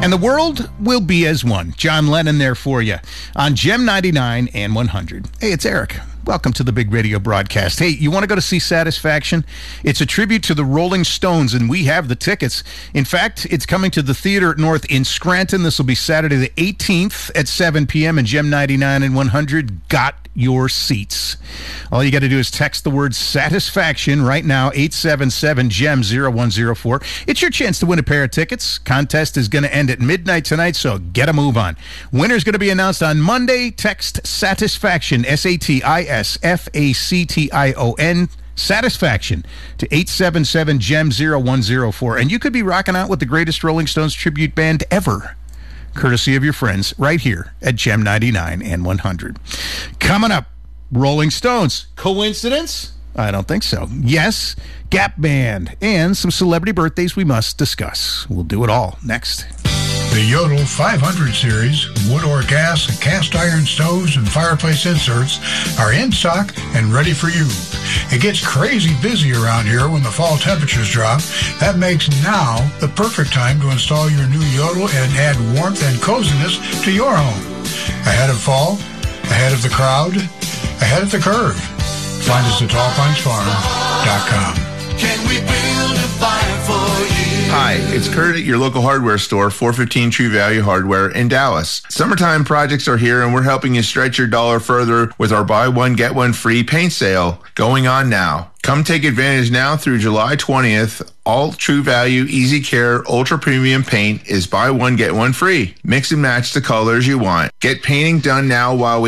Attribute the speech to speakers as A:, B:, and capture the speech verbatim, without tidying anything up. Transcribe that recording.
A: And the world will be as one. John Lennon there for you on Gem ninety-nine and one hundred. Hey, it's Eric. Welcome to the big radio broadcast. Hey, you want to go to see Satisfaction? It's a tribute to the Rolling Stones, and we have the tickets. In fact, it's coming to the Theater at North in Scranton. This will be Saturday the eighteenth at seven p.m. and Gem ninety-nine and one hundred got your seats. All you got to do is text the word Satisfaction right now, eight seven seven GEM zero one zero four. It's your chance to win a pair of tickets. Contest is going to end at midnight tonight, so get a move on. Winner's going to be announced on Monday. Text Satisfaction, S A T I S F A C T I O N, Satisfaction, to eight seven seven GEM zero one zero four. And you could be rocking out with the greatest Rolling Stones tribute band ever, courtesy of your friends right here at Gem ninety-nine and one hundred. Coming up, Rolling Stones. Coincidence? I don't think so. Yes, Gap Band, and some celebrity birthdays we must discuss. We'll do it all next.
B: The Yodel five hundred series, wood or gas, cast iron stoves, and fireplace inserts are in stock and ready for you. It gets crazy busy around here when the fall temperatures drop. That makes now the perfect time to install your new Yodel and add warmth and coziness to your home. Ahead of fall, ahead of the crowd, ahead of the curve. Find us at tall pines farm dot com.
C: Can we build a fire for you?
D: Hi, it's Kurt at your local hardware store, four fifteen True Value Hardware in Dallas. Summertime projects are here, and we're helping you stretch your dollar further with our buy one, get one free paint sale going on now. Come take advantage now through July twentieth. All True Value Easy Care Ultra Premium Paint is buy one, get one free. Mix and match the colors you want. Get painting done now while we